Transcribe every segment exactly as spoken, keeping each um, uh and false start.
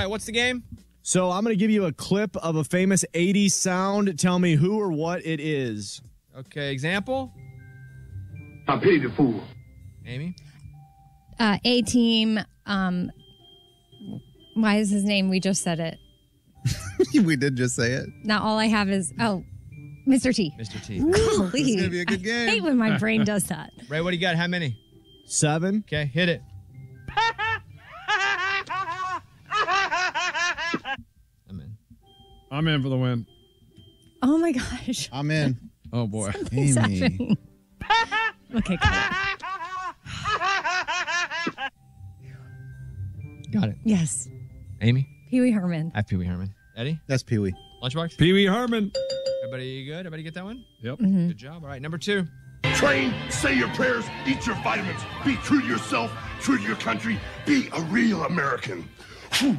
right, what's the game? So I'm going to give you a clip of a famous eighties sound. Tell me who or what it is. Okay, example? I pity the fool. Amy? Uh, A-Team. Um, why is his name? We just said it. We did just say it. Now all I have is, oh, Mister T. Mister T. Golly. This is going to be a good game. I hate when my brain does that. Ray, what do you got? How many? Seven. Okay, hit it. I'm in. I'm in for the win. Oh, my gosh. I'm in. Oh, boy. Something's Amy. happening. Okay, got it. Got it. Yes. Amy? Pee Wee Herman. I have Pee Wee Herman. Eddie? That's Pee Wee. Lunchbox? Pee Wee Herman. Everybody good? Everybody get that one? Yep. Mm-hmm. Good job. All right, number two. Train, say your prayers, eat your vitamins, be true to yourself, true to your country, be a real American. Whew.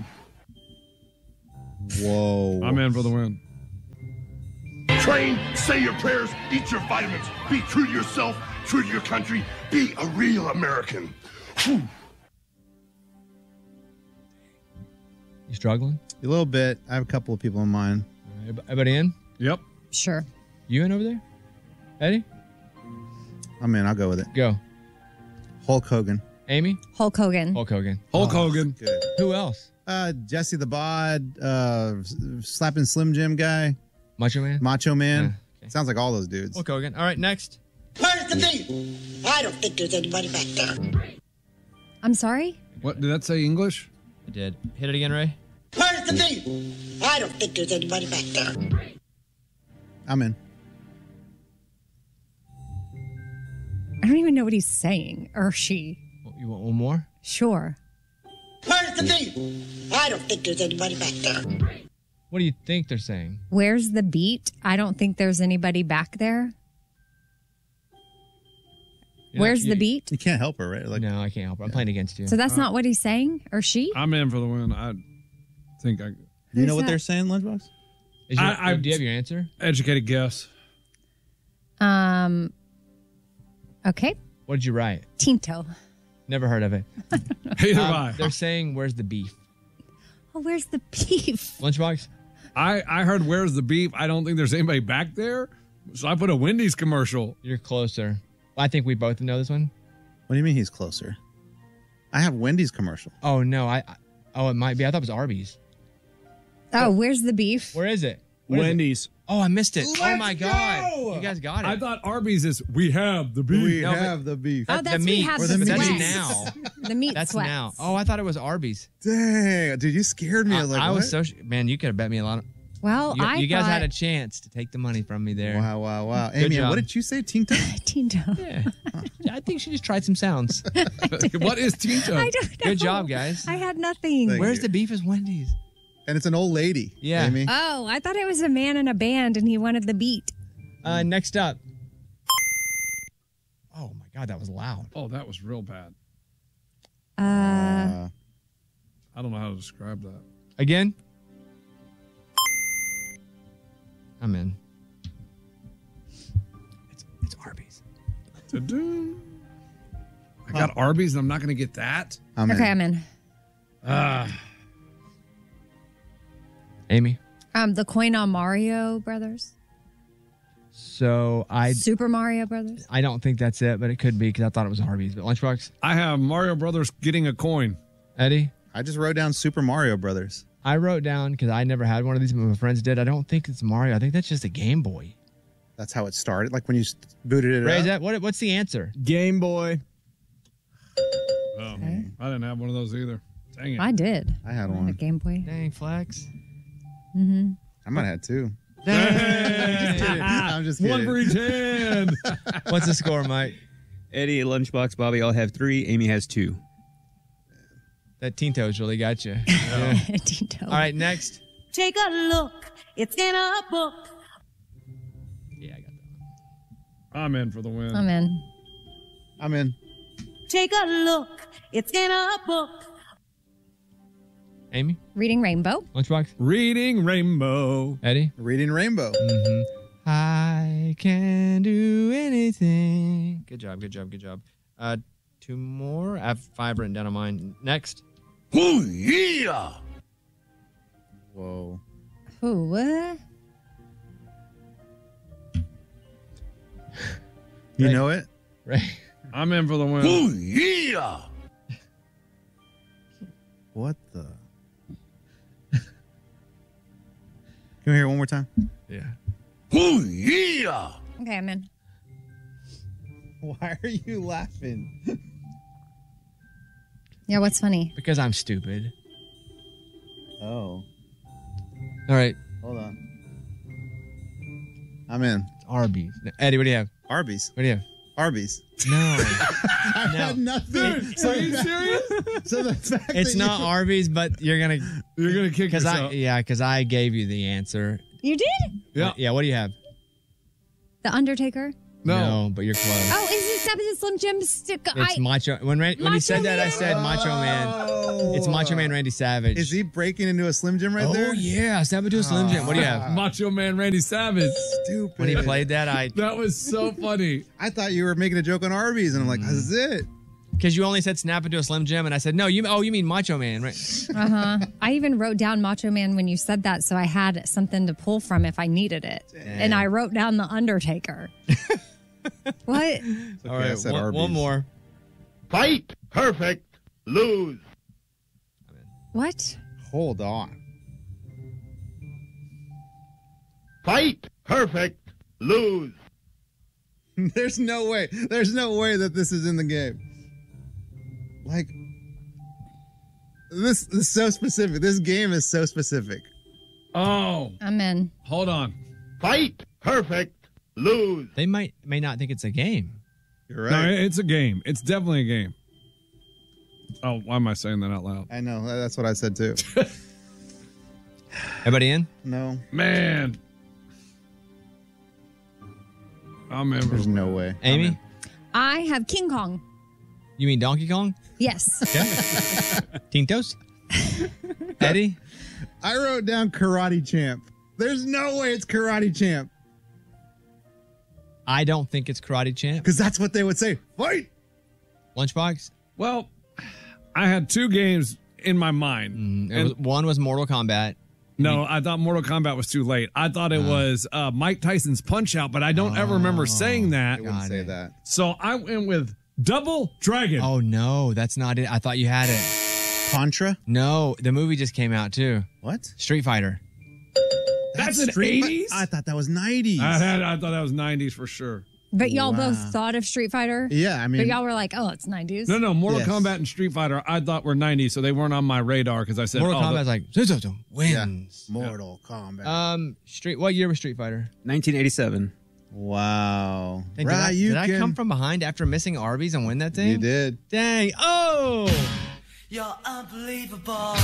Whoa. I'm in for the win. Train, say your prayers, eat your vitamins, be true to yourself, true to your country, be a real American. Whew. You struggling? A little bit. I have a couple of people in mind. All right, everybody in? Yep. Sure. You in over there? Eddie? I'm in. I'll go with it. Go. Hulk Hogan. Amy? Hulk Hogan. Hulk Hogan. Hulk Hogan. Good. Who else? Uh, Jesse the Bod, uh, slapping Slim Jim guy, Macho Man? Macho Man. Yeah, okay. Sounds like all those dudes. Hulk Hogan. All right, next. Where's the beef? I don't think there's anybody back there. I'm sorry? What, did that say English? I did. Hit it again, Ray. Where's the beef? I don't think there's anybody back there. I'm in. I don't even know what he's saying. Or she. You want one more? Sure. Where's the beef? I don't think there's anybody back there. What do you think they're saying? Where's the beat? I don't think there's anybody back there. You're Where's not- the you- beat? You can't help her, right? Like, No, I can't help it. I'm playing against you. So that's not what he's saying? Or she? I'm in for the win. I think I... do you know Who's what that? they're saying, Lunchbox? Is your, I- I- do you have your answer? Educated guess. Um. Okay. What did you write? Tinto. Never heard of it. Either Um, I. they're saying, where's the beef? Oh, where's the beef? Lunchbox? I, I heard where's the beef. I don't think there's anybody back there. So I put a Wendy's commercial. You're closer. Well, I think we both know this one. What do you mean he's closer? I have Wendy's commercial. Oh, no. I. I oh, it might be. I thought it was Arby's. Oh, where's the beef? Where is it? What is it? Wendy's. Oh, I missed it. oh, Let's my God. go! You guys got it. I thought Arby's is we have the beef. We No, but- have the beef. Oh, That- that's the we meat. have Or the the But that's meat. sweats. now. The meat That's sweats. now. Oh, I thought it was Arby's. Dang, dude, you scared me. I was like, I what? was so... sh- Man, you could have bet me a lot of... Well, You, I you guys thought had a chance to take the money from me there. Wow, wow, wow. Good Amy, job. what did you say? Tinto? Tinto. Yeah. I think she just tried some sounds. What is Tinto? I don't know. Good job, guys. I had nothing. Thank Where's you. the beef is Wendy's? And it's an old lady. Yeah. Amy. Oh, I thought it was a man in a band and he wanted the beat. Uh, next up. Oh, my God. That was loud. Oh, that was real bad. Uh, Uh, I don't know how to describe that. Again? I'm in. It's, it's Arby's. Ta-doo. I got Arby's and I'm not going to get that. I'm okay, in. I'm in. Ah. Amy? Um, the coin on Mario Brothers. So I Super Mario Brothers. I don't think that's it, but it could be because I thought it was Arby's. But Lunchbox? I have Mario Brothers getting a coin. Eddie? I just wrote down Super Mario Brothers. I wrote down, because I never had one of these, but my friends did. I don't think it's Mario. I think that's just a Game Boy. That's how it started. Like when you s- booted it Ray, up. is that, what, what's the answer? Game Boy. Oh, I didn't have one of those either. Dang it. I did. I had A one. Game Boy. Dang, Flex. Mm-hmm. I might have had two. Dang. I'm just One kidding. for each hand. What's the score, Mike? Eddie, Lunchbox, Bobby all have three. Amy has two. That Tinto's really got you. Tinto. All right, next. Take a look. It's in a book. Yeah, I got that. I'm in for the win. I'm in. I'm in. Take a look. It's in a book. Amy? Reading Rainbow. Lunchbox? Reading Rainbow. Eddie? Reading Rainbow. Mm-hmm. I can do anything. Good job, good job, good job. Uh, two more. I have five written down on mine. Next. Oh, yeah. Whoa. Ooh, what? You Right. know it? Right. I'm in for the win. Oh, yeah. What the? Can we hear it one more time? Yeah. Oh, yeah. Okay, I'm in. Why are you laughing? Yeah, what's funny? Because I'm stupid. Oh, All right. hold on. I'm in. It's Arby's. No, Eddie, what do you have? Arby's. What do you have? Arby's. No. I No. had nothing. So Are you the fact- serious? So the fact It's that not you, Arby's, but you're gonna You're gonna kick because I yourself. yeah because I gave you the answer. You did? Yeah. Yeah. What do you have? The Undertaker? No. but you're close. Oh, is it Seven Slim Jim? Stick? It's I, Macho. When Ran- when you Macho said that, I Man? said Macho Man. It's Macho Man Randy Savage. Is he breaking into a Slim Jim right oh there? yeah, Step into a Slim Jim. What do you have? Macho Man Randy Savage. Stupid. When he played that, I That was so funny. I thought you were making a joke on Arby's, and I'm like, this is it. because you only said snap into a Slim Jim, and I said no. You oh you mean Macho Man, right? uh huh. I even wrote down Macho Man when you said that, so I had something to pull from if I needed it. And I wrote down the Undertaker. What? Okay, All I right, said one, Arby's. one more. Fight perfect. Lose. What? Hold on. Fight perfect. Lose. There's no way. There's no way that this is in the game. Like, this is so specific. This game is so specific. Oh, I'm in. hold on. Fight perfect. Lose. They might may not think it's a game. You're No, right. it's a game. It's definitely a game. Oh, why am I saying that out loud? I know. That's what I said too. Everybody in? No, Man. I'm in. there's no way. Amy, I have King Kong. you mean Donkey Kong? Yes. Tintos? Eddie? I wrote down Karate Champ. There's no way it's Karate Champ I don't think it's Karate Champ. because that's what they would say. Fight. Lunchbox? Well, I had two games in my mind. Mm, it And was, one was Mortal Kombat. no, I thought Mortal Kombat was too late. I thought it was uh, Mike Tyson's Punch Out, but I don't ever remember saying that. I wouldn't Got say it. that. So I went with Double Dragon. Oh no, that's not it. I thought you had it. Contra. No, the movie just came out too. What? Street Fighter. That's an Street Fi- eighties? I thought that was nineties. I had. I thought that was nineties for sure. But y'all Wow. both thought of Street Fighter? Yeah, I mean, But y'all were like, oh, it's nineties. No, no, Mortal Yes. Kombat and Street Fighter I thought were nineties, so they weren't on my radar because I said Mortal oh, the- Kombat's like zoom, zoom, zoom, wins. Mortal Kombat. Um, Street. What year was Street Fighter? nineteen eighty-seven. wow. Dang, right, did I, you did I can. come from behind after missing Arby's and win that thing? You did. Dang. Oh. You're unbelievable.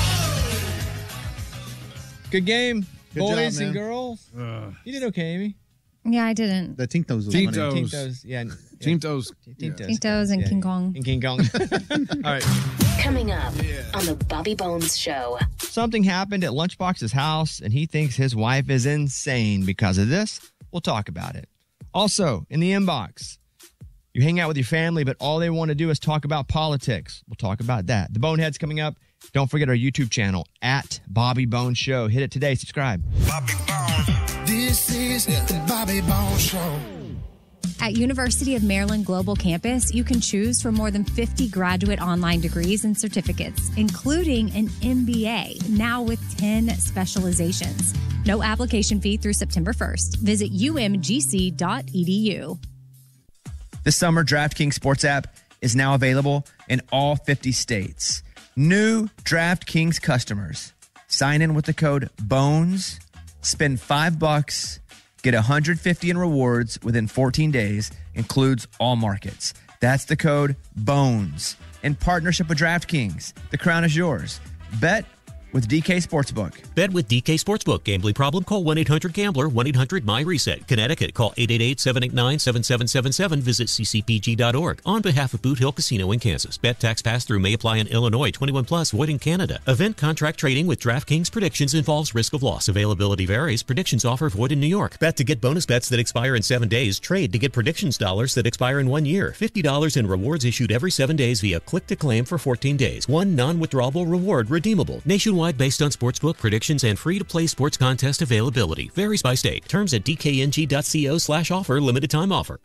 Good game, Good boys job, and man. girls. Ugh. You did okay, Amy. Yeah, I didn't. The Tintos was Tintos. funny. Tintos. Yeah. Tintos. Tintos. Tintos and Yeah. King Kong. And King Kong. All right. Coming up on the Bobby Bones Show. Something happened at Lunchbox's house, and he thinks his wife is insane because of this. We'll talk about it. Also, in the inbox, you hang out with your family, but all they want to do is talk about politics. We'll talk about that. The Bonehead's coming up. Don't forget our YouTube channel, at Bobby Bones Show. Hit it today. Subscribe. Bobby Bones. This is the Bobby Bones Show. At University of Maryland Global Campus, you can choose from more than fifty graduate online degrees and certificates, including an M B A, now with ten specializations. No application fee through September first. Visit u m g c dot e d u. The summer DraftKings Sports app is now available in all fifty states. New DraftKings customers. Sign in with the code BONES, spend five bucks, get one hundred fifty in rewards within fourteen days, includes all markets. That's the code BONES. In partnership with DraftKings, the crown is yours. Bet with D K Sportsbook. Bet with D K Sportsbook. Gambling problem? Call one eight hundred gambler, one eight hundred my reset. Connecticut, call eight eight eight, seven eight nine, seven seven seven seven. Visit c c p g dot org. On behalf of Boot Hill Casino in Kansas. Bet tax pass through may apply in Illinois. twenty-one plus, void in Canada. Event contract trading with DraftKings Predictions involves risk of loss. Availability varies. Predictions offer void in New York. Bet to get bonus bets that expire in seven days. Trade to get predictions dollars that expire in one year. fifty dollars in rewards issued every seven days via click to claim for fourteen days. One non-withdrawable reward redeemable. Nationwide Nationwide based on sportsbook predictions and free-to-play sports contest availability. Varies by state. Terms at dkng.co slash offer. Limited time offer.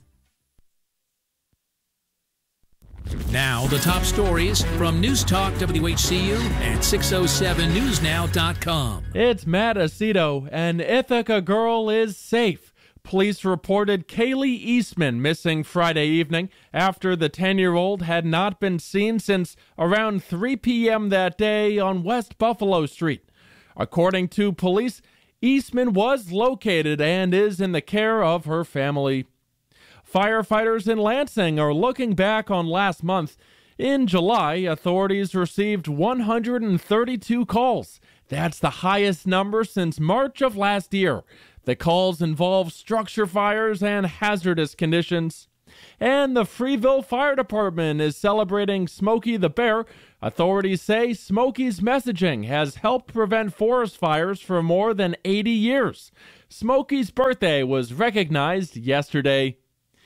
Now, the top stories from News Talk W H C U and six oh seven news now dot com. It's Matt Aceto. An Ithaca girl is safe. Police reported Kaylee Eastman missing Friday evening after the ten-year-old had not been seen since around three p.m. that day on West Buffalo Street. According to police, Eastman was located and is in the care of her family. Firefighters in Lansing are looking back on last month. In July, authorities received one hundred thirty-two calls. That's the highest number since March of last year. The calls involve structure fires and hazardous conditions. And the Freeville Fire Department is celebrating Smokey the Bear. Authorities say Smokey's messaging has helped prevent forest fires for more than eighty years. Smokey's birthday was recognized yesterday.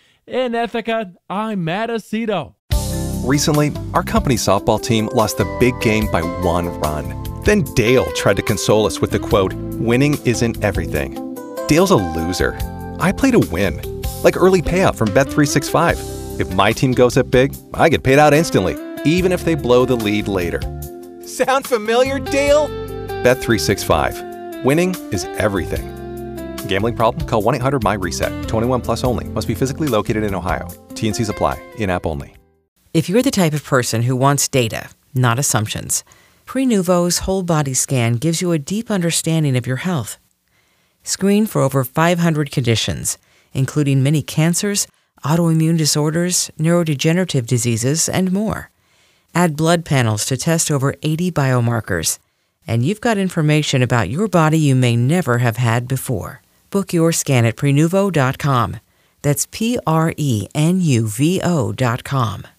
In Ithaca, I'm Matt Aceto. Recently, our company's softball team lost the big game by one run. Then Dale tried to console us with the quote, "Winning isn't everything." Dale's a loser. I play to win, like early payout from Bet three sixty-five. If my team goes up big, I get paid out instantly, even if they blow the lead later. Sound familiar, Dale? Bet three sixty-five. Winning is everything. Gambling problem? Call one eight hundred my reset. twenty-one plus only. Must be physically located in Ohio. T N Cs apply. In-app only. If you're the type of person who wants data, not assumptions, Prenuvo's whole body scan gives you a deep understanding of your health. Screen for over five hundred conditions, including many cancers, autoimmune disorders, neurodegenerative diseases, and more. Add blood panels to test over eighty biomarkers, and you've got information about your body you may never have had before. Book your scan at Prenuvo dot com. That's P R E N U V O dot com.